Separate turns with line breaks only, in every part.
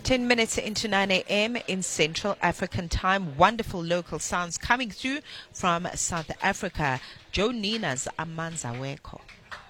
10 minutes into 9 a.m. in Central African time. Wonderful local sounds coming through from South Africa. Joe Nina's Amanza Weko.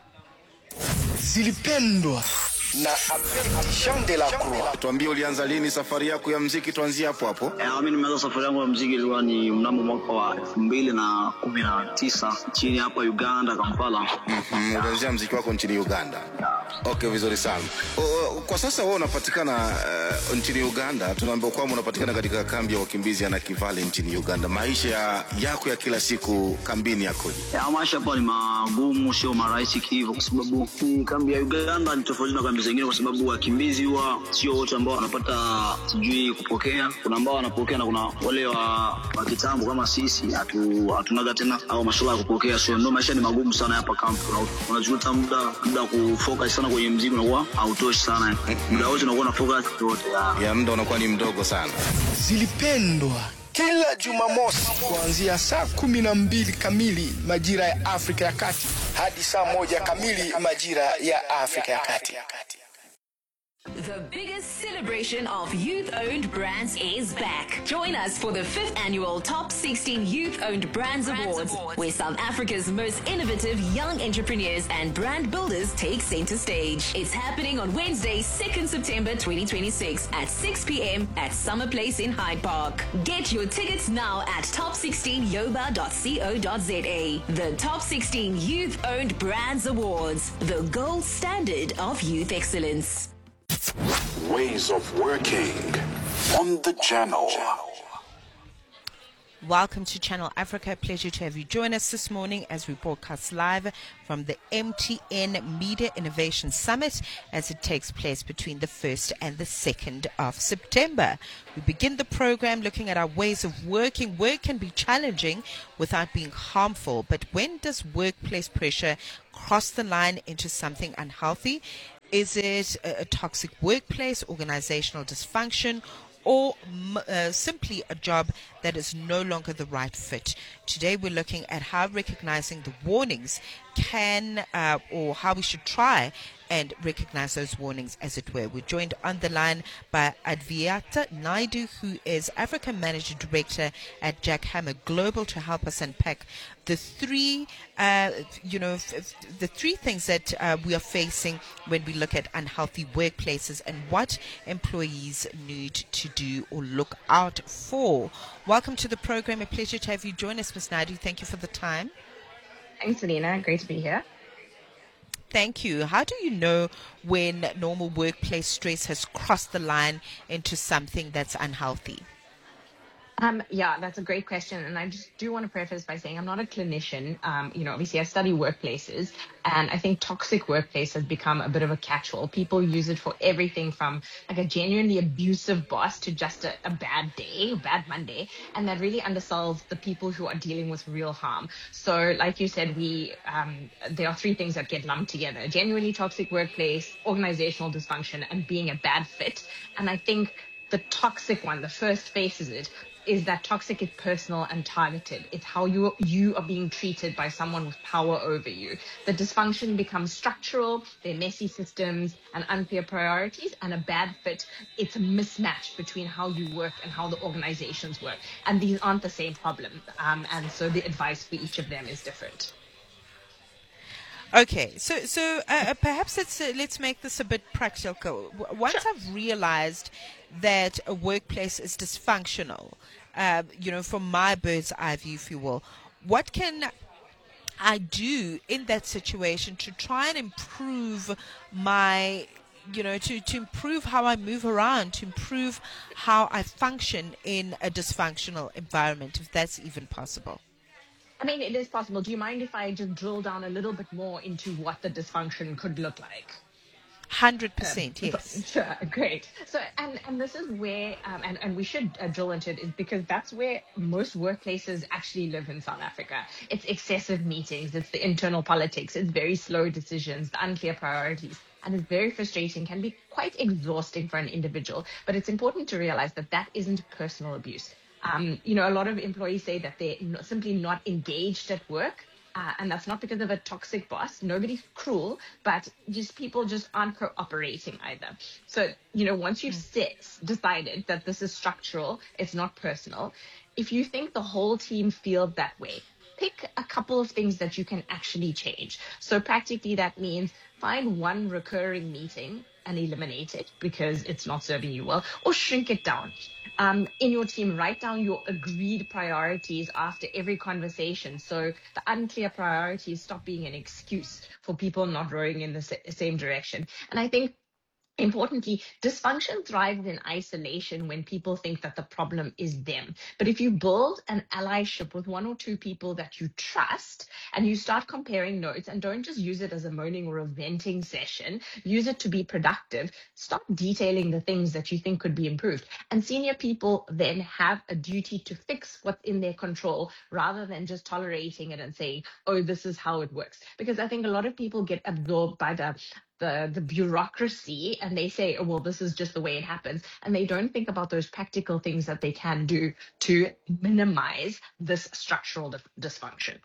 Zilipendwa na Jean de la Croix.
Tuambie ulianza lini safari yako ya muziki, tuanzie hapo hapo.
Mimi nimeanza safari yangu ya muziki ilikuwa ni mnamo mwaka wa 2019 nchini hapa Uganda, Kampala.
Ulianza muziki wako nchini Uganda. Okay, vizuri sana. Kwa sasa wewe unapatikana nchini Uganda. Tunaambiwa kwamba unapatikana katika kambi ya wakimbizi ya Nakivale nchini Uganda. Maisha yako ya kila siku kambini yakoje?
Maisha hapa ni magumu, sio marahisi hivyo, kwa sababu kambi ya Uganda ni tofauti na kambi zingine, kwa sababu wakimbizi huwa sio wote ambao wanapata sijui kupokea. Kuna ambao wanapokea na kuna wale wa kitambo kama sisi hatunaga tena au masuala ya kupokea. So ndio maisha ni magumu sana hapa kambi. Unajuta muda kufocus sana kwenye muziki unakuwa hautoshi sana. Muda wote unakuwa na focus yote.
Ya muda unakuwa ni mdogo sana.
Zilipendwa kila Jumamosi kuanzia saa 12 kamili majira ya Afrika ya Kati hadi saa 1 kamili majira ya Afrika ya Kati.
The biggest celebration of youth-owned brands is back. Join us for the 5th annual Top 16 Youth-Owned Brands Awards, where South Africa's most innovative young entrepreneurs and brand builders take center stage. It's happening on Wednesday, 2nd September 2026 at 6 p.m. at Summer Place in Hyde Park. Get your tickets now at top16yoba.co.za. The Top 16 Youth-Owned Brands Awards, the gold standard of youth excellence.
Ways of working on the channel.
Welcome to Channel Africa. Pleasure to have you join us this morning as we broadcast live from the MTN Media Innovation Summit as it takes place between the 1st and the 2nd of September. We begin the program looking at our ways of working. Work can be challenging without being harmful, but when does workplace pressure cross the line into something unhealthy? Is it a toxic workplace, organizational dysfunction, or simply a job that is no longer the right fit? Today we're looking at how recognizing the warnings can, or how we should try and recognize those warnings, as it were. We're joined on the line by Adviata Naidu, who is Africa Managing Director at Jack Hammer Global, to help us unpack the three things that we are facing when we look at unhealthy workplaces and what employees need to do or look out for. Welcome to the program. A pleasure to have you join us, Ms. Naidu. Thank you for the time.
Thanks, Alina. Great to be here.
Thank you. How do you know when normal workplace stress has crossed the line into something that's unhealthy?
Yeah, that's a great question. And I just do want to preface by saying I'm not a clinician. Obviously I study workplaces, and I think toxic workplace has become a bit of a catch-all. People use it for everything from like a genuinely abusive boss to just a bad day, a bad Monday. And that really undersells the people who are dealing with real harm. So like you said, there are three things that get lumped together: genuinely toxic workplace, organizational dysfunction, and being a bad fit. And I think the toxic one, the first faces it, is that toxic is personal and targeted. It's how you are being treated by someone with power over you. The dysfunction becomes structural, they're messy systems and unclear priorities, and a bad fit, it's a mismatch between how you work and how the organizations work. And these aren't the same problem. And so the advice for each of them is different.
Okay, so perhaps let's make this a bit practical. Once I've realized that a workplace is dysfunctional, from my bird's eye view, if you will, what can I do in that situation to try and improve my, to improve how I move around, to improve how I function in a dysfunctional environment, if that's even possible?
I mean, it is possible. Do you mind if I just drill down a little bit more into what the dysfunction could look like?
100%, yes.
Sure, great. So, and this is where, and we should drill into it, is because that's where most workplaces actually live in South Africa. It's excessive meetings, it's the internal politics, it's very slow decisions, the unclear priorities. And it's very frustrating, can be quite exhausting for an individual. But it's important to realize that that isn't personal abuse. A lot of employees say that they're simply not engaged at work. And that's not because of a toxic boss. Nobody's cruel, but just people just aren't cooperating either. So, once you've decided that this is structural, it's not personal, if you think the whole team feels that way, pick a couple of things that you can actually change. So practically that means find one recurring meeting and eliminate it because it's not serving you well, or shrink it down. In your team, write down your agreed priorities after every conversation. So the unclear priorities stop being an excuse for people not rowing in the same direction. And I think importantly, dysfunction thrives in isolation when people think that the problem is them. But if you build an allyship with one or two people that you trust and you start comparing notes, and don't just use it as a moaning or a venting session, use it to be productive, start detailing the things that you think could be improved. And senior people then have a duty to fix what's in their control rather than just tolerating it and saying, oh, this is how it works. Because I think a lot of people get absorbed by the bureaucracy and they say, oh, well, this is just the way it happens. And they don't think about those practical things that they can do to minimize this structural dysfunction.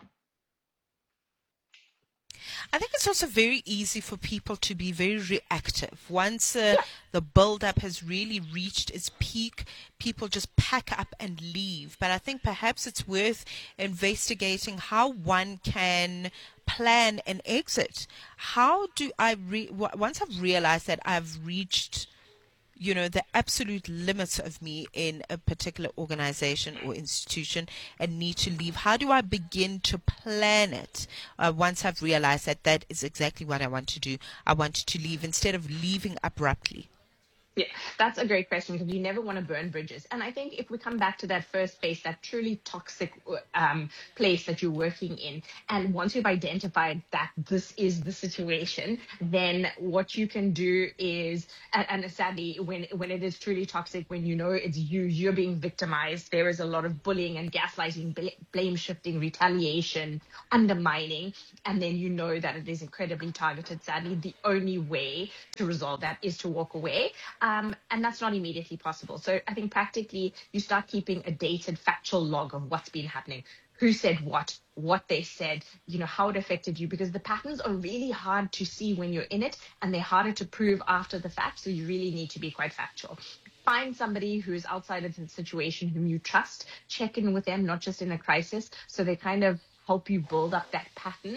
I think it's also very easy for people to be very reactive. Once the build-up has really reached its peak, people just pack up and leave. But I think perhaps it's worth investigating how one can plan an exit. How do I, once I've realized that I've reached the absolute limits of me in a particular organization or institution and need to leave, how do I begin to plan it once I've realized that that is exactly what I want to do? I want to leave instead of leaving abruptly.
Yeah, that's a great question because you never want to burn bridges. And I think if we come back to that first space, that truly toxic place that you're working in, and once you've identified that this is the situation, then what you can do is, and sadly, when it is truly toxic, when it's you're being victimized, there is a lot of bullying and gaslighting, blame shifting, retaliation, undermining, and then that it is incredibly targeted. Sadly, the only way to resolve that is to walk away. And that's not immediately possible. So I think practically you start keeping a dated factual log of what's been happening, who said what they said, how it affected you, because the patterns are really hard to see when you're in it and they're harder to prove after the fact. So you really need to be quite factual. Find somebody who's outside of the situation whom you trust, check in with them, not just in a crisis. So they kind of help you build up that pattern.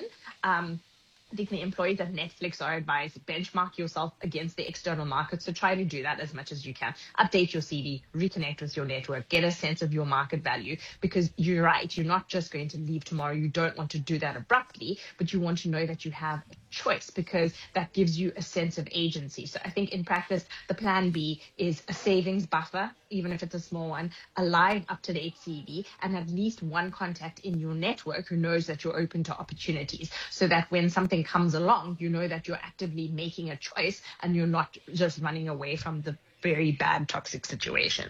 I think the employees at Netflix are advised, benchmark yourself against the external market. So try to do that as much as you can. Update your CV, reconnect with your network, get a sense of your market value, because you're right. You're not just going to leave tomorrow. You don't want to do that abruptly, but you want to know that you have a choice because that gives you a sense of agency. So I think in practice, the plan B is a savings buffer, even if it's a small one, a live up-to-date CV, and at least one contact in your network who knows that you're open to opportunities, so that when something comes along, that you're actively making a choice and you're not just running away from the very bad toxic situation.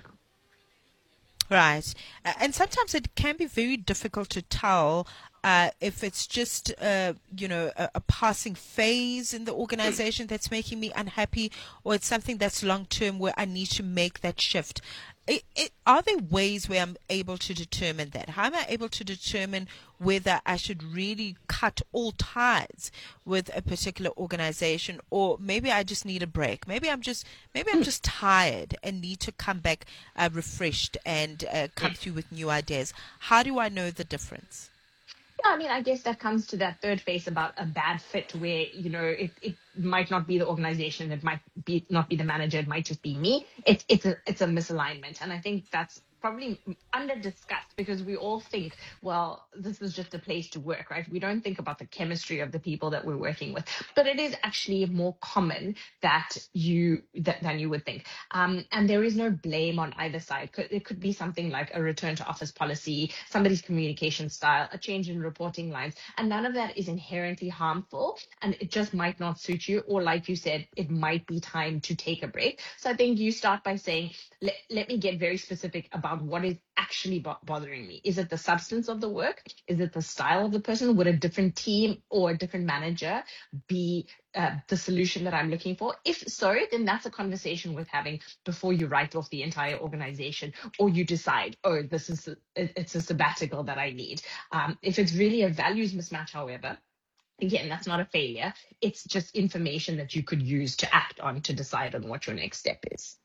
Right. And sometimes it can be very difficult to tell if it's just, a passing phase in the organization that's making me unhappy, or it's something that's long-term where I need to make that shift. Are there ways where I'm able to determine that? How am I able to determine whether I should really cut all ties with a particular organization, or maybe I just need a break? Maybe I'm just tired and need to come back refreshed and come through with new ideas. How do I know the difference?
Yeah, I mean, I guess that comes to that third phase about a bad fit where, it might not be the organization, it might not be the manager, it might just be me. It's a misalignment. And I think that's probably under discussed because we all think, well, this is just a place to work, right? We don't think about the chemistry of the people that we're working with, but it is actually more common than you would think. And there is no blame on either side. It could be something like a return to office policy, somebody's communication style, a change in reporting lines, and none of that is inherently harmful, and it just might not suit you, or like you said, it might be time to take a break. So I think you start by saying, let me get very specific about out what is actually bothering me. Is it the substance of the work? Is it the style of the person? Would a different team or a different manager be the solution that I'm looking for? If so, then that's a conversation worth having before you write off the entire organization or you decide, oh, it's a sabbatical that I need. If it's really a values mismatch, however, again, that's not a failure. It's just information that you could use to act on to decide on what your next step is.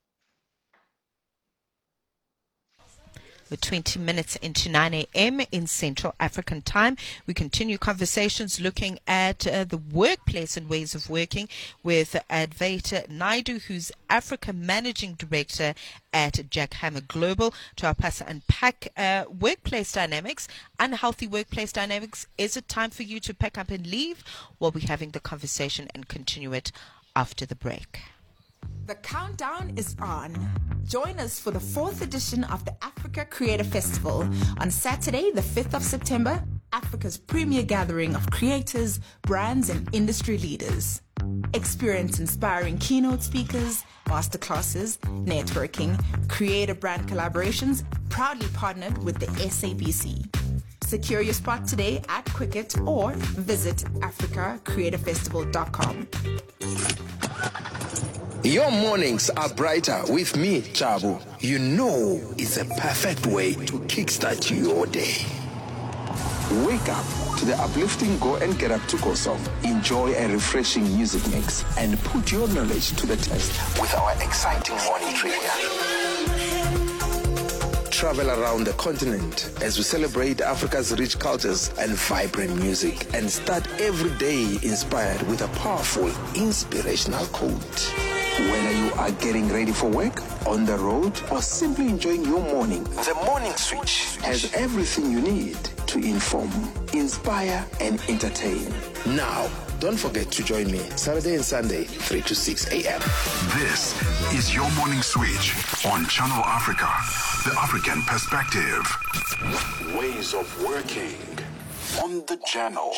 We're 20 minutes into 9 a.m. in Central African Time. We continue conversations looking at the workplace and ways of working with Advaita Naidu, who's Africa Managing Director at Jackhammer Global, to help us unpack workplace dynamics, unhealthy workplace dynamics. Is it time for you to pack up and leave? We'll be having the conversation and continue it after the break.
The countdown is on. Join us for the 4th edition of the Africa Creator Festival on Saturday, the 5th of September, Africa's premier gathering of creators, brands, and industry leaders. Experience inspiring keynote speakers, masterclasses, networking, creator brand collaborations, proudly partnered with the SABC. Secure your spot today at Quicket or visit africacreatorfestival.com.
Your mornings are brighter with me, Chabu. You know it's a perfect way to kickstart your day.
Wake up to the uplifting Go and Get Up to Go song. Enjoy a refreshing music mix and put your knowledge to the test with our exciting morning trivia.
Travel around the continent as we celebrate Africa's rich cultures and vibrant music, and start every day inspired with a powerful, inspirational quote.
Whether you are getting ready for work, on the road, or simply enjoying your morning,
The Morning Switch.
has everything you need to inform, inspire, and entertain.
Now, don't forget to join me Saturday and Sunday, 3 to 6 a.m.
This is your morning switch on Channel Africa, the African perspective. Ways of working on the channel.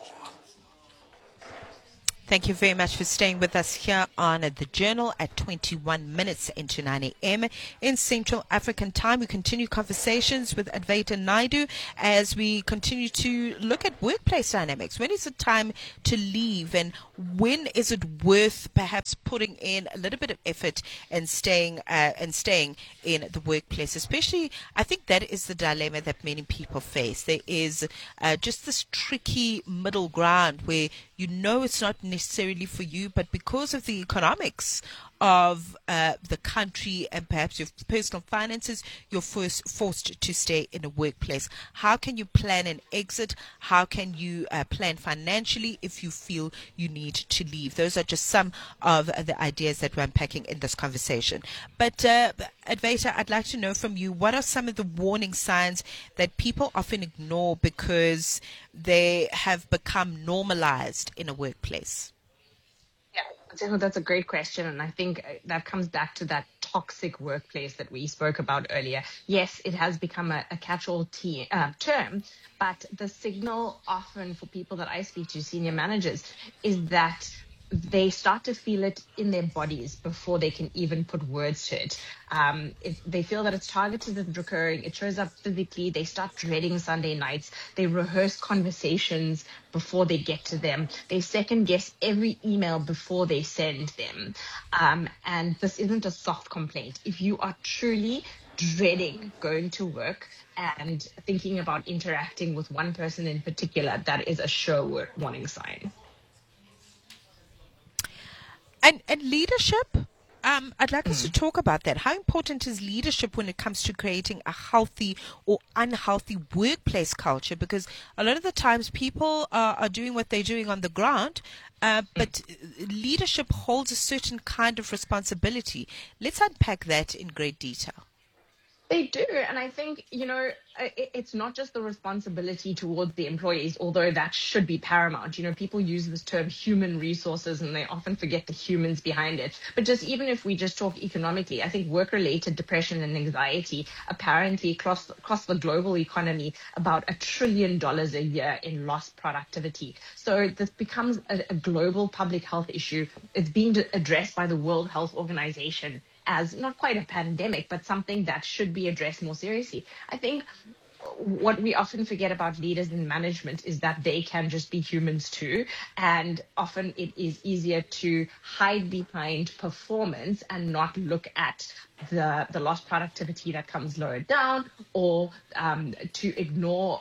Thank you very much for staying with us here on The Journal at 21 minutes into 9 a.m. in Central African Time. We continue conversations with Advaita Naidu as we continue to look at workplace dynamics. When is it time to leave, and when is it worth perhaps putting in a little bit of effort and staying in the workplace? Especially, I think that is the dilemma that many people face. There is just this tricky middle ground where you know it's not necessarily for you, but because of the economics of the country and perhaps your personal finances, you're forced to stay in a workplace. How can you plan an exit? How can you plan financially if you feel you need to leave? Those are just some of the ideas that we're unpacking in this conversation. But Advaita, I'd like to know from you, what are some of the warning signs that people often ignore because they have become normalized in a workplace?
Yeah, that's a great question. And I think that comes back to that toxic workplace that we spoke about earlier. Yes, it has become a catch-all term, but the signal often for people that I speak to, senior managers, is that they start to feel it in their bodies before they can even put words to it. If they feel that it's targeted and recurring, it shows up physically. They start dreading Sunday nights. They rehearse conversations before they get to them. They second guess every email before they send them. And this isn't a soft complaint. If you are truly dreading going to work and thinking about interacting with one person in particular, that is a sure warning sign.
And leadership, I'd like us to talk about that. How important is leadership when it comes to creating a healthy or unhealthy workplace culture? Because a lot of the times people are doing what they're doing on the ground, but leadership holds a certain kind of responsibility. Let's unpack that in great detail.
They do. And I think, it's not just the responsibility towards the employees, although that should be paramount. People use this term human resources and they often forget the humans behind it. But just even if we just talk economically, I think work-related depression and anxiety apparently across the global economy about $1 trillion a year in lost productivity. So this becomes a global public health issue. It's being addressed by the World Health Organization as not quite a pandemic, but something that should be addressed more seriously. I think what we often forget about leaders in management is that they can just be humans too. And often it is easier to hide behind performance and not look at the lost productivity that comes lower down, or to ignore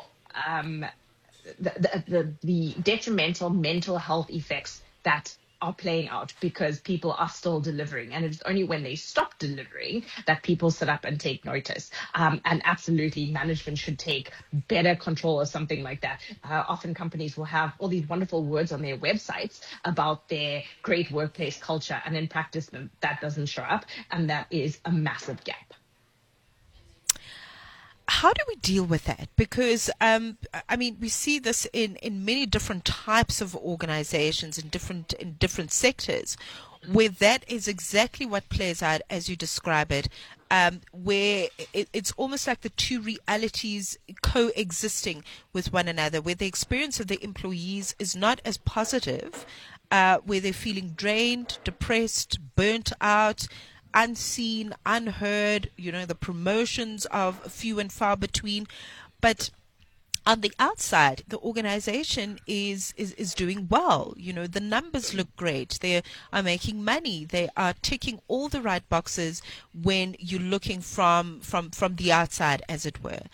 the detrimental mental health effects that are playing out because people are still delivering. And it's only when they stop delivering that people sit up and take notice. And absolutely, management should take better control of something like that. Often companies will have all these wonderful words on their websites about their great workplace culture, and in practice, that doesn't show up. And that is a massive gap.
How do we deal with that? Because, we see this in many different types of organizations in different sectors, where that is exactly what plays out as you describe it, where it's almost like the two realities coexisting with one another, where the experience of the employees is not as positive, where they're feeling drained, depressed, burnt out, unseen, unheard, the promotions of few and far between. But on the outside, the organization is doing well. The numbers look great. They are making money. They are ticking all the right boxes when you're looking from the outside, as it were.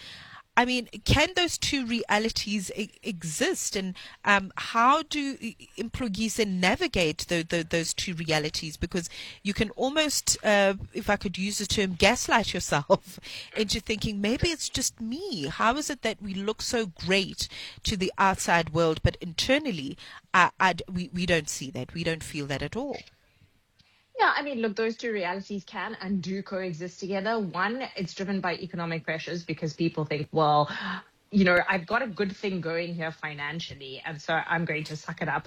Can those two realities exist, and how do employees then navigate those two realities? Because you can almost, if I could use the term, gaslight yourself into thinking maybe it's just me. How is it that we look so great to the outside world, but internally we don't see that, we don't feel that at all?
Yeah, look, those two realities can and do coexist together. One, it's driven by economic pressures because people think, well, I've got a good thing going here financially, and so I'm going to suck it up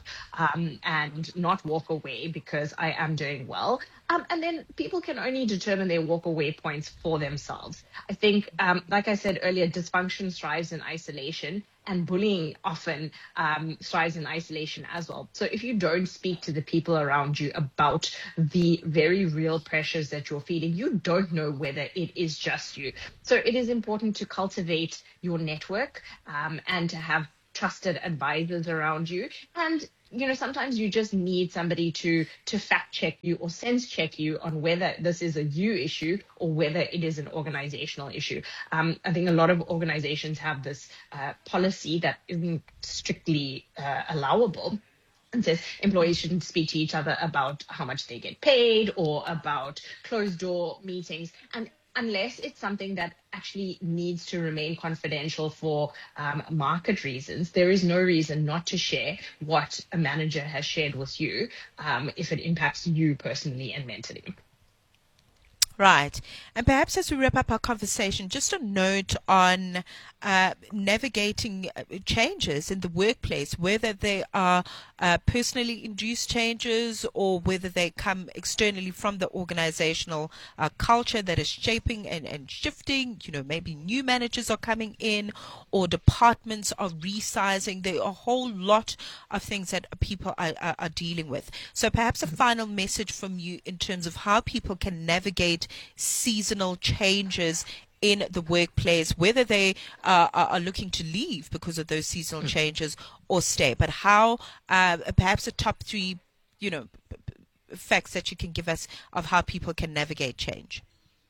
and not walk away because I am doing well. And then people can only determine their walk away points for themselves. I think, like I said earlier, dysfunction thrives in isolation, and bullying often thrives in isolation as well. So if you don't speak to the people around you about the very real pressures that you're feeling, you don't know whether it is just you. So it is important to cultivate your network and to have trusted advisors around you. And sometimes you just need somebody to fact check you or sense check you on whether this is a you issue or whether it is an organizational issue. I think a lot of organizations have this policy that isn't strictly allowable, and says employees shouldn't speak to each other about how much they get paid or about closed door meetings. And unless it's something that actually needs to remain confidential for market reasons, there is no reason not to share what a manager has shared with you if it impacts you personally and mentally.
Right. And perhaps as we wrap up our conversation, just a note on navigating changes in the workplace, whether they are personally induced changes or whether they come externally from the organizational culture that is shaping and shifting. Maybe new managers are coming in or departments are resizing. There are a whole lot of things that people are dealing with. So perhaps a final message from you in terms of how people can navigate seasonal changes in the workplace, whether they are looking to leave because of those seasonal changes or stay, but how perhaps the top three, facts that you can give us of how people can navigate change.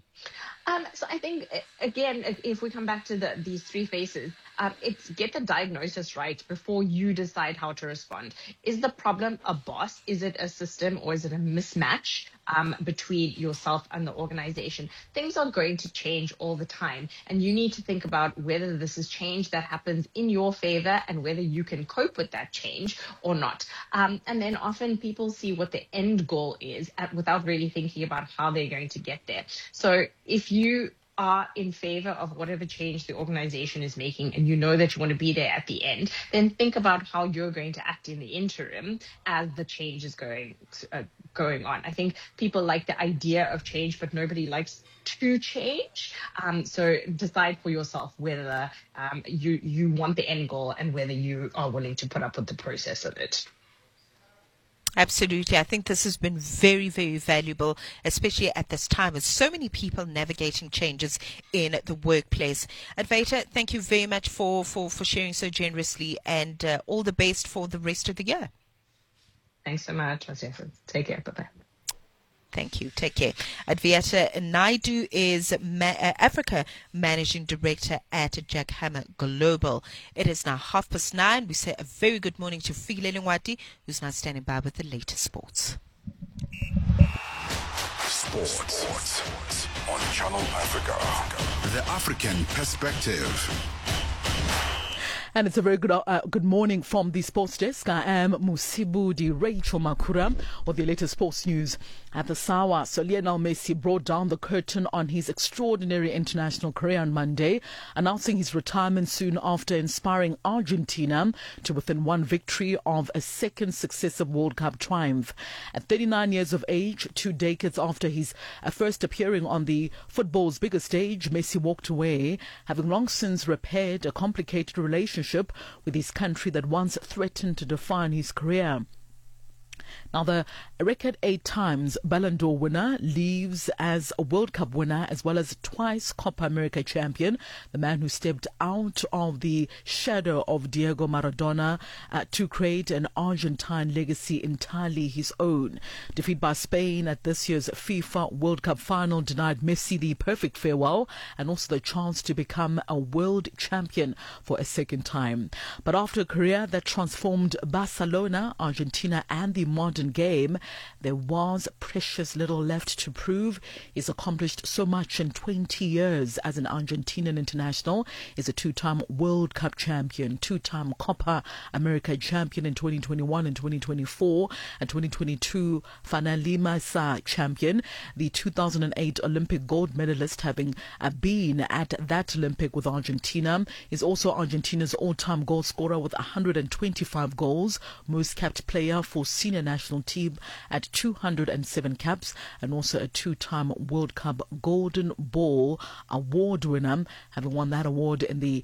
So I think, again, if we come back to these three phases, it's get the diagnosis right before you decide how to respond. Is the problem a boss? Is it a system? Or is it a mismatch between yourself and the organization? Things are going to change all the time. And you need to think about whether this is change that happens in your favor and whether you can cope with that change or not. And then often people see what the end goal is without really thinking about how they're going to get there. So if you are in favor of whatever change the organization is making, and you know that you want to be there at the end, then think about how you're going to act in the interim as the change is going on. I think people like the idea of change, but nobody likes to change. So decide for yourself whether you want the end goal and whether you are willing to put up with the process of it.
Absolutely. I think this has been very, very valuable, especially at this time with so many people navigating changes in the workplace. Advaita, thank you very much for sharing so generously, and all the best for the rest of the year.
Thanks so much. Take care. Bye-bye.
Thank you. Take care. Advaita Naidu is Africa Managing Director at Jack Hammer Global. It is now 9:30. We say a very good morning to Fikile Lengwati, who's now standing by with the latest sports.
Sports on Channel Africa. The African perspective.
And it's a very good morning from the sports desk. I am Musibudi Rachel Makura with the latest sports news at the Sawa. So Lionel Messi brought down the curtain on his extraordinary international career on Monday, announcing his retirement soon after inspiring Argentina to within one victory of a second successive World Cup triumph. At 39 years of age, 2 decades after his first appearing on the football's biggest stage, Messi walked away, having long since repaired a complicated relationship with his country that once threatened to define his career. Now, the record 8 times Ballon d'Or winner leaves as a World Cup winner as well as twice Copa America champion, the man who stepped out of the shadow of Diego Maradona to create an Argentine legacy entirely his own. Defeat by Spain at this year's FIFA World Cup final denied Messi the perfect farewell and also the chance to become a world champion for a second time. But after a career that transformed Barcelona, Argentina and the modern game, there was precious little left to prove. He's accomplished so much in 20 years as an Argentinian international. He's a 2-time World Cup champion, 2-time Copa America champion in 2021 and 2024, and 2022 Finalista champion, the 2008 Olympic gold medalist, having been at that Olympic with Argentina. He's also Argentina's all-time goal scorer with 125 goals, most capped player for senior national team at 207 caps, and also a 2-time World Cup Golden Ball award winner, having won that award in the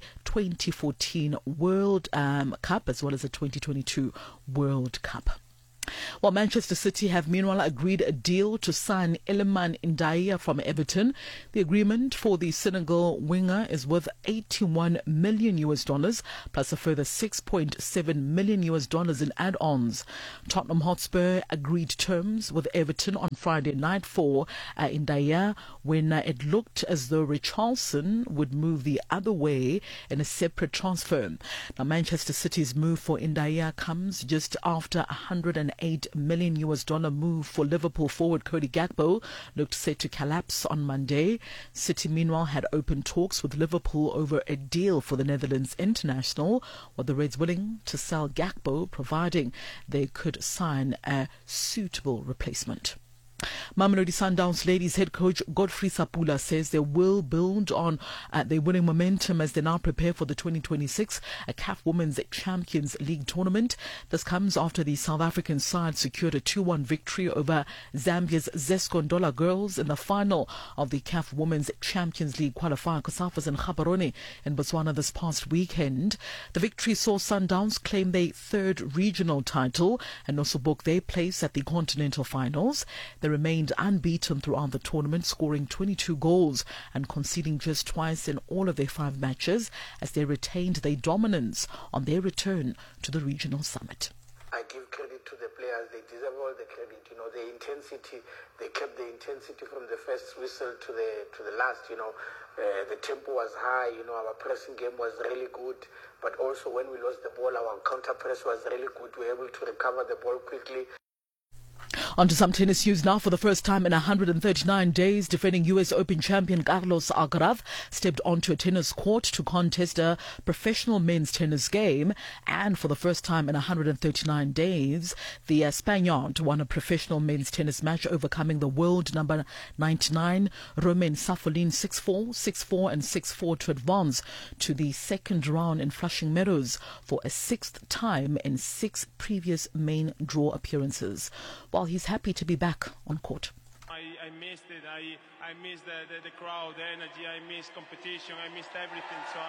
2014 World Cup as well as the 2022 World Cup. Well, Manchester City have meanwhile agreed a deal to sign Iliman Ndiaye from Everton. The agreement for the Senegal winger is worth $81 million plus a further $6.7 million in add-ons. Tottenham Hotspur agreed terms with Everton on Friday night for Ndiaye when it looked as though Richarlison would move the other way in a separate transfer. Now, Manchester City's move for Ndiaye comes just after $108 million move for Liverpool forward Cody Gakpo looked set to collapse on Monday. City meanwhile had open talks with Liverpool over a deal for the Netherlands international, with the Reds willing to sell Gakpo providing they could sign a suitable replacement. Mamelodi Sundowns ladies head coach Godfrey Sapula says they will build on their winning momentum as they now prepare for the 2026 CAF Women's Champions League tournament. This comes after the South African side secured a 2-1 victory over Zambia's Zesco Ndola girls in the final of the CAF Women's Champions League qualifier. COSAF was in Gaborone in Botswana this past weekend. The victory saw Sundowns claim their 3rd regional title and also book their place at the continental finals. They remained unbeaten throughout the tournament, scoring 22 goals and conceding just twice in all of their 5 matches as they retained their dominance on their return to the regional summit.
I give credit to the players. They deserve all the credit. You know, the intensity, they kept the intensity from the first whistle to the last. You know, the tempo was high. You know, our pressing game was really good. But also when we lost the ball, our counter press was really good. We were able to recover the ball quickly.
On to some tennis news now. For the first time in 139 days, defending US Open champion Carlos Alcaraz stepped onto a tennis court to contest a professional men's tennis game. And for the first time in 139 days, the Spaniard won a professional men's tennis match, overcoming the world number 99, Romain Safolin, 6-4, 6-4 and 6-4 to advance to the second round in Flushing Meadows for a sixth time in 6 previous main draw appearances. While he's happy to be back on court.
I missed it. I missed the crowd, the energy. I missed competition. I missed everything. So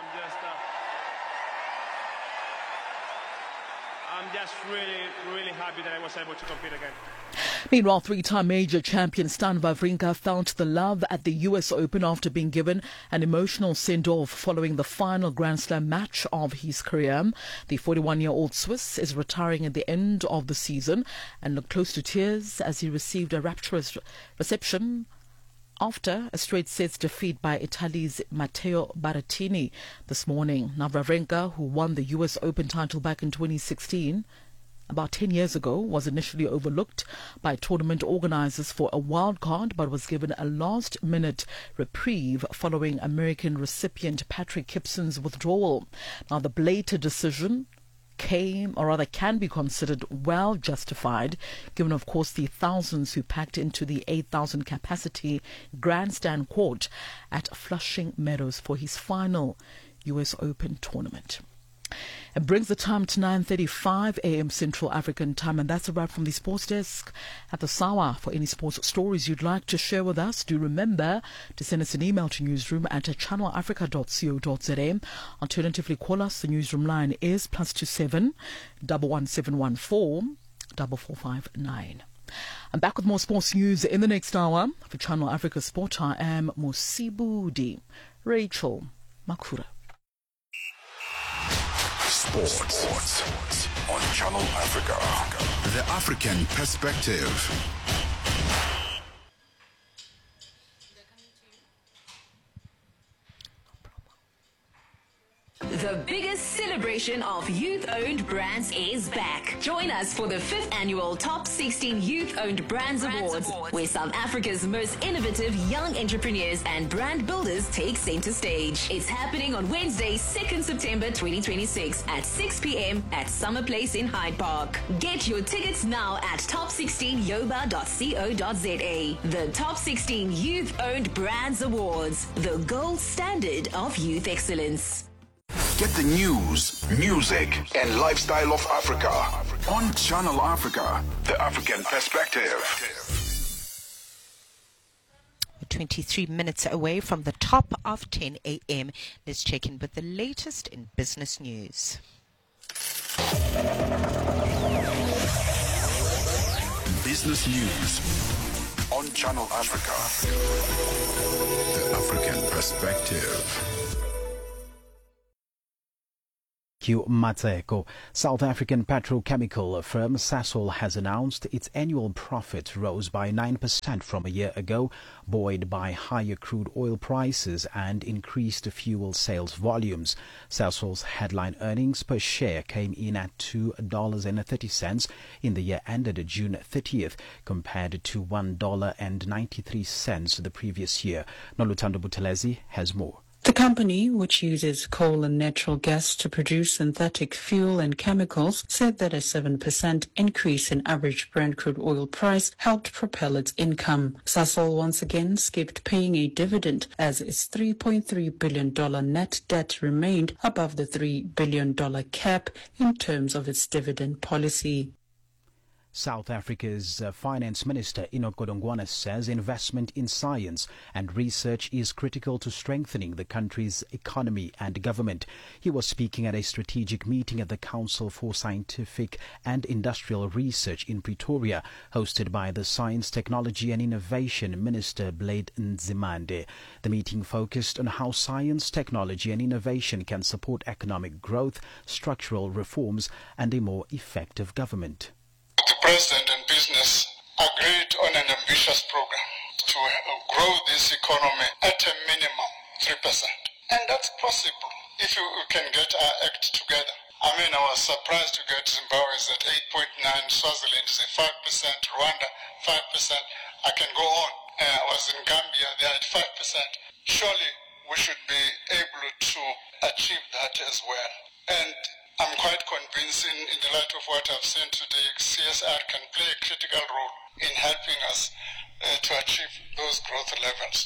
I'm just really happy that I was able to compete again.
Meanwhile, 3-time major champion Stan Wawrinka felt the love at the US Open after being given an emotional send-off following the final Grand Slam match of his career. The 41-year-old Swiss is retiring at the end of the season and looked close to tears as he received a rapturous reception after a straight sets defeat by Italy's Matteo Berrettini this morning. Now, Wawrinka, who won the US Open title back in 2016, about 10 years ago, was initially overlooked by tournament organizers for a wild card, but was given a last-minute reprieve following American recipient Patrick Gibson's withdrawal. Now, the belated decision can be considered well justified, given, of course, the thousands who packed into the 8,000 capacity grandstand court at Flushing Meadows for his final US Open tournament. It brings the time to 9:35 a.m. Central African time, and that's a wrap from the Sports Desk at the SAWA. For any sports stories you'd like to share with us, do remember to send us an email to newsroom@channelafrica.co.za. Alternatively, call us. The newsroom line is +27 11714 4459. I'm back with more sports news in the next hour. For Channel Africa Sport, I am Musibudi Rachel Makura.
Sports on Channel Africa. The African Perspective.
The biggest celebration of youth-owned brands is back. Join us for the 5th annual Top 16 Youth-Owned Brands Awards, where South Africa's most innovative young entrepreneurs and brand builders take center stage. It's happening on Wednesday, 2nd September 2026 at 6 p.m. at Summer Place in Hyde Park. Get your tickets now at top16yoba.co.za. The Top 16 Youth-Owned Brands Awards, the gold standard of youth excellence.
Get the news, music, and lifestyle of Africa on Channel Africa, the African Perspective.
23 minutes away from the top of 10 a.m. Let's check in with the latest in business news.
Business news on Channel Africa, the African Perspective.
Matseko. South African petrochemical firm Sasol has announced its annual profit rose by 9% from a year ago, buoyed by higher crude oil prices and increased fuel sales volumes. Sasol's headline earnings per share came in at $2.30 in the year ended June 30th, compared to $1.93 the previous year. Nolutando Buthelezi has more.
The company, which uses coal and natural gas to produce synthetic fuel and chemicals, said that a 7% increase in average Brent crude oil price helped propel its income. Sasol once again skipped paying a dividend as its $3.3 billion net debt remained above the $3 billion cap in terms of its dividend policy.
South Africa's Finance Minister Enoch Godongwana says investment in science and research is critical to strengthening the country's economy and government. He was speaking at a strategic meeting at the Council for Scientific and Industrial Research in Pretoria, hosted by the Science, Technology and Innovation Minister Blade Nzimande. The meeting focused on how science, technology and innovation can support economic growth, structural reforms and a more effective government.
The President and business agreed on an ambitious program to grow this economy at a minimum 3%. And that's possible if we can get our act together. I mean, I was surprised to get Zimbabwe is at 8.9, Swaziland is at 5%, Rwanda 5%. I can go on. I was in Gambia, they're at 5%. Surely we should be able to achieve that as well. And I'm quite convinced in the light of what I've seen today, CSR can play a critical role in helping us to achieve those growth levels.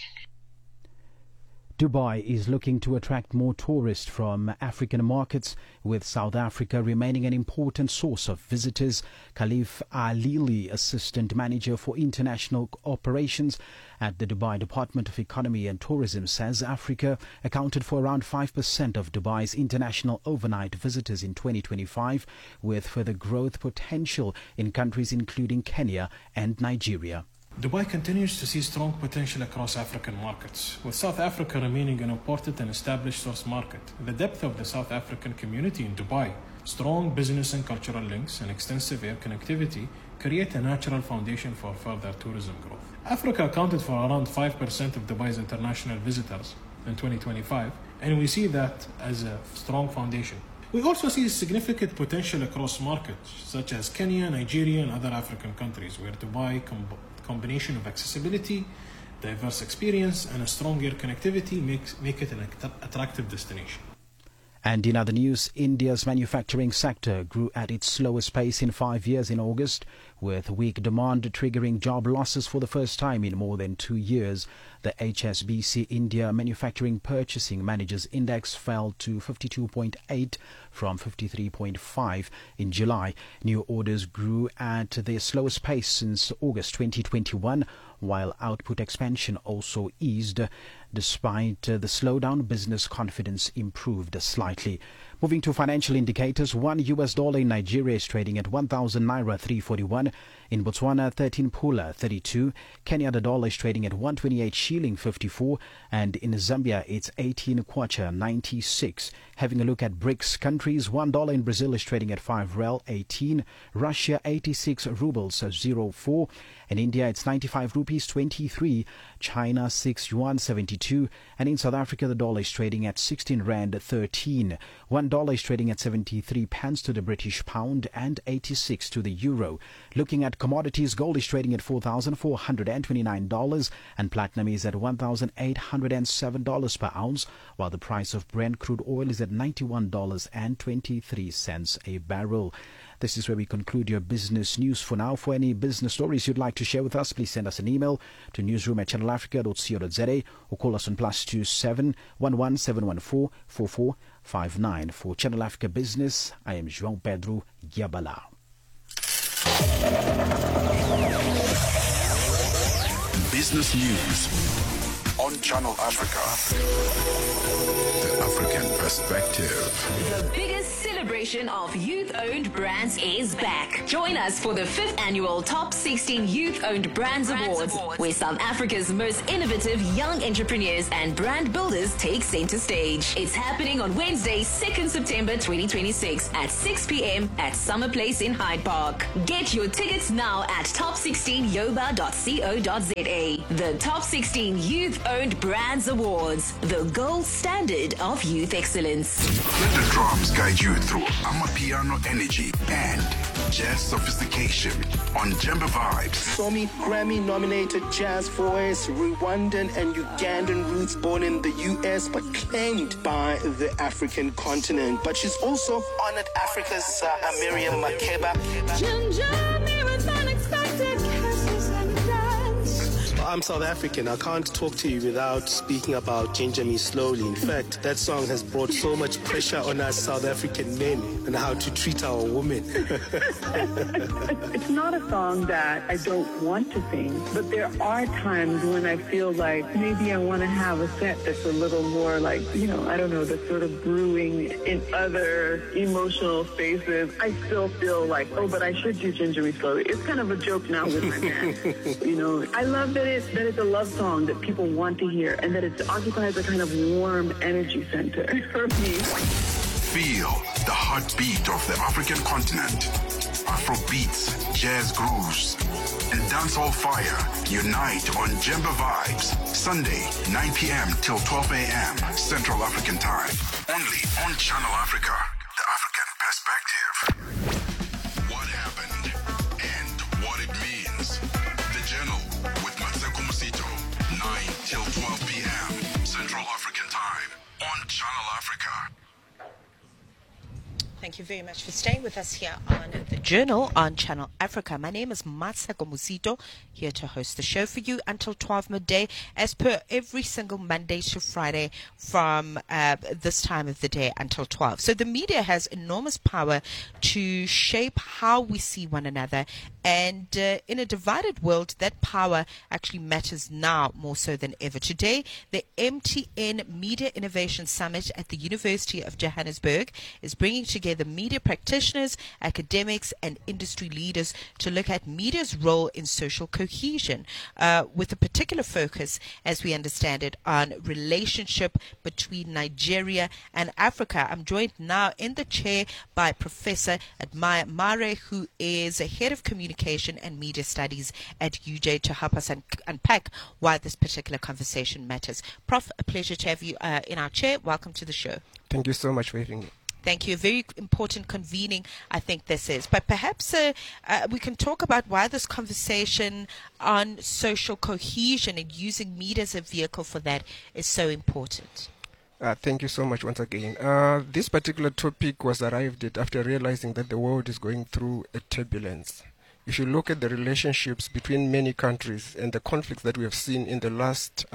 Dubai is looking to attract more tourists from African markets, with South Africa remaining an important source of visitors. Khalif Alili, Assistant Manager for International Operations at the Dubai Department of Economy and Tourism, says Africa accounted for around 5% of Dubai's international overnight visitors in 2025, with further growth potential in countries including Kenya and Nigeria.
Dubai continues to see strong potential across African markets, with South Africa remaining an important and established source market. The depth of the South African community in Dubai, strong business and cultural links, and extensive air connectivity create a natural foundation for further tourism growth. Africa accounted for around 5% of Dubai's international visitors in 2025, and we see that as a strong foundation. We also see significant potential across markets such as Kenya, Nigeria, and other African countries, where Dubai combination of accessibility, diverse experience, and a strong air connectivity make it an attractive destination.
And in other news, India's manufacturing sector grew at its slowest pace in 5 years in August, with weak demand triggering job losses for the first time in more than 2 years. The HSBC India Manufacturing Purchasing Managers Index fell to 52.8 from 53.5 in July. New orders grew at their slowest pace since August 2021, while output expansion also eased. Despite the slowdown, business confidence improved slightly. Moving to financial indicators, $1 in Nigeria is trading at 1,000 naira 341. In Botswana, 13 pula 32. Kenya, the dollar is trading at 128 shilling 54. And in Zambia, it's 18 kwacha 96. Having a look at BRICS countries, $1 in Brazil is trading at 5 rel 18. Russia, 86 rubles 04. In India, it's 95 rupees 23. China, 6 yuan 72. And in South Africa, the dollar is trading at 16 rand 13. $1 is trading at 73 pence to the British pound and 86 to the euro. Looking at commodities, gold is trading at $4,429 and platinum is at $1,807 per ounce, while the price of Brent crude oil is at $91.23 a barrel. This is where we conclude your business news for now. For any business stories you'd like to share with us, please send us an email to newsroom@channelafrica.co.za or call us on +27 11 714 4459. For Channel Africa Business, I am João Pedro Giabala.
Business news on Channel Africa. The African perspective.
The biggest celebration of youth-owned brands is back. Join us for the 5th annual Top 16 Youth-Owned Brands Awards, where South Africa's most innovative young entrepreneurs and brand builders take center stage. It's happening on Wednesday, 2nd September 2026 at 6 p.m. at Summer Place in Hyde Park. Get your tickets now at top16yoba.co.za. The Top 16 Youth-Owned Brands Awards, the gold standard of youth excellence.
Let the drums guide you through Amapiano energy and jazz sophistication on Jemba Vibes.
Somi Grammy-nominated jazz voice, Rwandan and Ugandan roots, born in the U.S. but claimed by the African continent. But she's also honored Africa's Miriam Makeba. I'm South African. I can't talk to you without speaking about Ginger Me Slowly. In fact, that song has brought so much pressure on us South African men and how to treat our women.
It's not a song that I don't want to sing, but there are times when I feel like maybe I want to have a set that's a little more like, I don't know, that's sort of brewing in other emotional spaces. I still feel like, but I should do Ginger Me Slowly. It's kind of a joke now with my man. I love that it's a love song that people want to hear and that it occupies a kind of warm energy center for me.
Feel the heartbeat of the African continent. Afro beats, jazz grooves, and dancehall fire unite on Jemba Vibes. Sunday, 9 p.m. till 12 a.m. Central African Time. Only on Channel Africa, the African perspective.
Thank you very much for staying with us here on The Journal on Channel Africa. My name is Masako Musito, here to host the show for you until 12 midday, as per every single Monday to Friday from this time of the day until 12. So the media has enormous power to shape how we see one another, and in a divided world, that power actually matters now more so than ever. Today, the MTN Media Innovation Summit at the University of Johannesburg is bringing together media practitioners, academics, and industry leaders to look at media's role in social cohesion, with a particular focus, as we understand it, on relationship between Nigeria and Africa. I'm joined now in the chair by Professor Admire Mare, who is a head of communication and media studies at UJ, to help us unpack why this particular conversation matters. Prof, a pleasure to have you in our chair. Welcome to the show.
Thank you so much for having me.
Thank you. A very important convening, I think this is. But perhaps we can talk about why this conversation on social cohesion and using media as a vehicle for that is so important.
Thank you so much once again. This particular topic was arrived at after realizing that the world is going through a turbulence. If you look at the relationships between many countries and the conflicts that we have seen in the last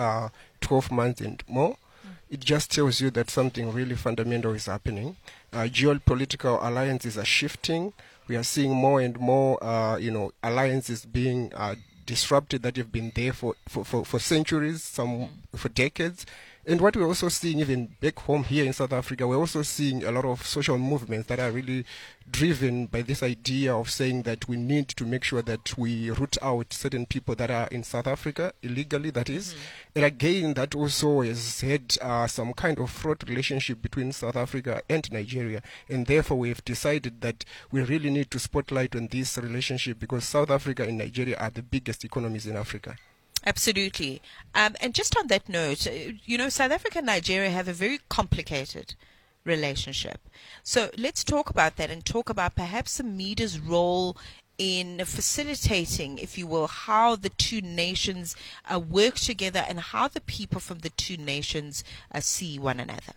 12 months and more, it just tells you that something really fundamental is happening. Geopolitical alliances are shifting. We are seeing more and more, alliances being disrupted that have been there for centuries, some for decades. And what we're also seeing even back home here in South Africa, we're also seeing a lot of social movements that are really driven by this idea of saying that we need to make sure that we root out certain people that are in South Africa, illegally that is. And again, that also has had some kind of fraught relationship between South Africa and Nigeria. And therefore, we have decided that we really need to spotlight on this relationship because South Africa and Nigeria are the biggest economies in Africa.
Absolutely. And just on that note, South Africa and Nigeria have a very complicated relationship. So let's talk about that and talk about perhaps the media's role in facilitating, if you will, how the two nations work together and how the people from the two nations see one another.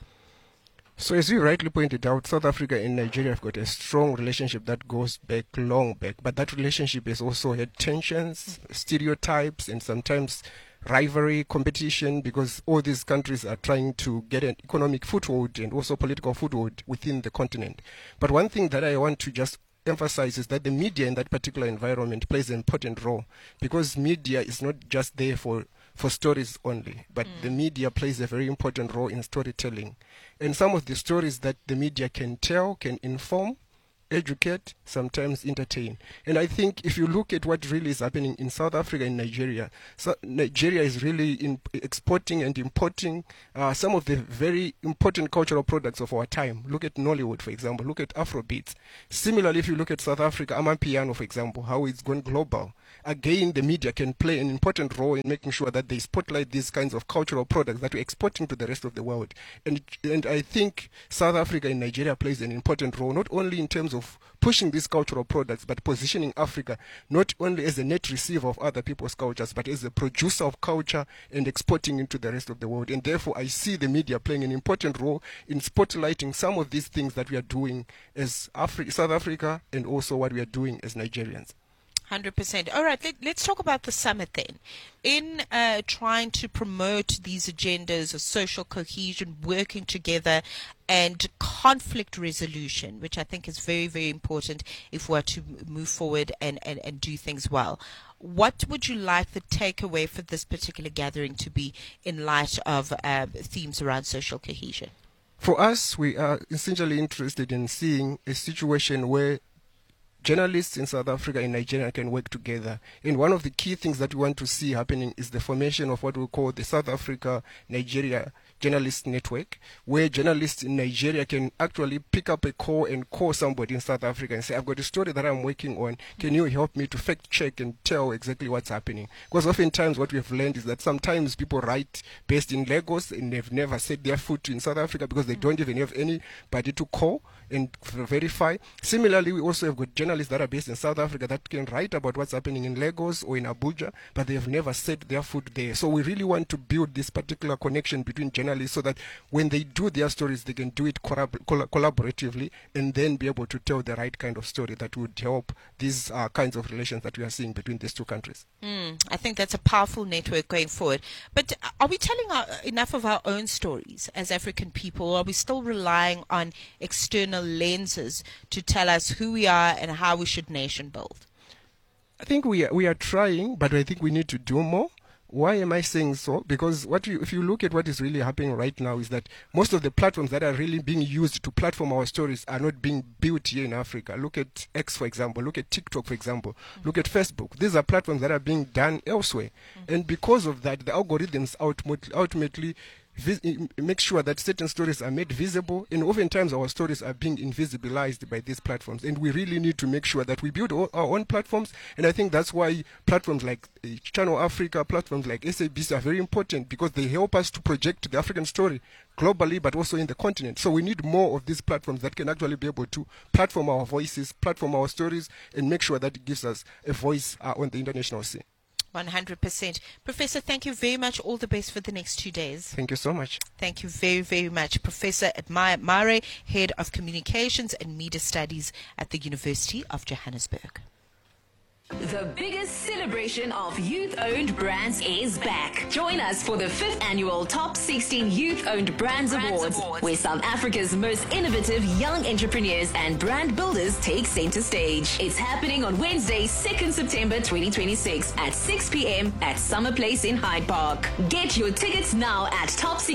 So as you rightly pointed out, South Africa and Nigeria have got a strong relationship that goes back, long back. But that relationship has also had tensions, stereotypes, and sometimes rivalry, competition, because all these countries are trying to get an economic foothold and also political foothold within the continent. But one thing that I want to just emphasize is that the media in that particular environment plays an important role, because media is not just there for stories only, but the media plays a very important role in storytelling. And some of the stories that the media can tell can inform, educate, sometimes entertain. And I think if you look at what really is happening in South Africa and Nigeria, Nigeria is really exporting and importing some of the very important cultural products of our time. Look at Nollywood, for example. Look at Afrobeats. Similarly, if you look at South Africa, Amapiano, for example, how it's gone global. Again, the media can play an important role in making sure that they spotlight these kinds of cultural products that we're exporting to the rest of the world. And I think South Africa and Nigeria plays an important role, not only in terms of pushing these cultural products, but positioning Africa not only as a net receiver of other people's cultures, but as a producer of culture and exporting into the rest of the world. And therefore, I see the media playing an important role in spotlighting some of these things that we are doing as South Africa and also what we are doing as Nigerians.
100%. All right, let's talk about the summit then. In trying to promote these agendas of social cohesion, working together, and conflict resolution, which I think is very, very important if we're to move forward and do things well. What would you like the takeaway for this particular gathering to be in light of themes around social cohesion?
For us, we are essentially interested in seeing a situation where journalists in South Africa and Nigeria can work together. And one of the key things that we want to see happening is the formation of what we call the South Africa-Nigeria Journalist Network, where journalists in Nigeria can actually pick up a call and call somebody in South Africa and say, I've got a story that I'm working on. Can you help me to fact check and tell exactly what's happening? Because oftentimes what we have learned is that sometimes people write based in Lagos and they've never set their foot in South Africa because they don't even have anybody to call and verify. Similarly, we also have got journalists that are based in South Africa that can write about what's happening in Lagos or in Abuja, but they have never set their foot there. So we really want to build this particular connection between journalists internally, so that when they do their stories, they can do it collaboratively and then be able to tell the right kind of story that would help these kinds of relations that we are seeing between these two countries.
I think that's a powerful network going forward. But are we telling enough of our own stories as African people, or are we still relying on external lenses to tell us who we are and how we should nation build?
I think we are trying, but I think we need to do more. Why am I saying so? Because if you look at what is really happening right now is that most of the platforms that are really being used to platform our stories are not being built here in Africa. Look at X, for example. Look at TikTok, for example. Look at Facebook. These are platforms that are being done elsewhere. And because of that, the algorithms ultimately make sure that certain stories are made visible, and oftentimes our stories are being invisibilized by these platforms, and we really need to make sure that we build our own platforms. And I think that's why platforms like Channel Africa, platforms like SABC are very important, because they help us to project the African story globally but also in the continent. So we need more of these platforms that can actually be able to platform our voices, platform our stories, and make sure that it gives us a voice on the international scene.
100%. Professor, thank you very much. All the best for the next 2 days.
Thank you so much.
Thank you very, very much. Professor Admire Mare, Head of Communications and Media Studies at the University of Johannesburg.
The biggest celebration of youth-owned brands is back. Join us for the 5th annual Top 16 Youth-Owned Brands Awards, where South Africa's most innovative young entrepreneurs and brand builders take center stage. It's happening on Wednesday, 2nd September 2026 at 6 p.m. at Summer Place in Hyde Park. Get your tickets now at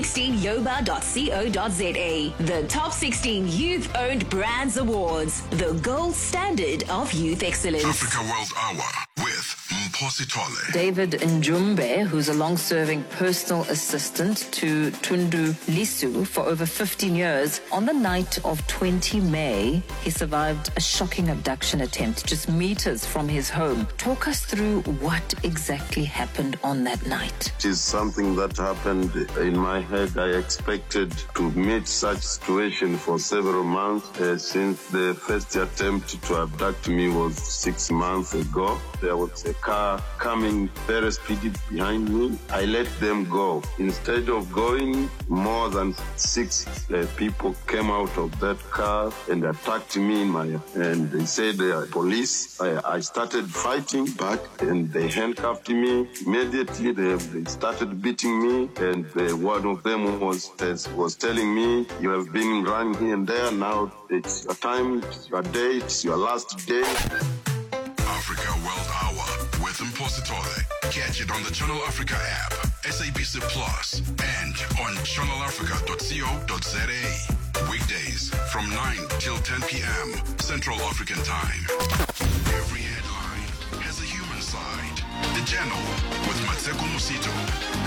top16yoba.co.za. The Top 16 Youth-Owned Brands Awards, the gold standard of youth excellence.
Africa World Hour with Mpositole.
David Njumbe, who's a long-serving personal assistant to Tundu Lisu for over 15 years, on the night of 20 May, he survived a shocking abduction attempt just meters from his home. Talk us through what exactly happened on that night.
It is something that happened in my head. I expected to meet such situation for several months since the first attempt to abduct me was 6 months ago. There was a car coming very speedy behind me. I let them go. Instead of going, more than 6 people came out of that car and attacked me and they said they are police. I started fighting back and they handcuffed me. Immediately they started beating me, and one of them was telling me, you have been running here and there, now it's your time, it's your day, it's your last day.
Africa World Hour with Mpositole. Catch it on the Channel Africa app, SABC Plus, and on channelafrica.co.za. Weekdays from 9 till 10 p.m. Central African Time. Every headline has a human side. The Channel with Matseko Musito.